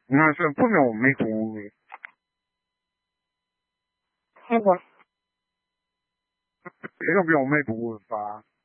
那是不能没读。 黑不？ 这个不用没读法。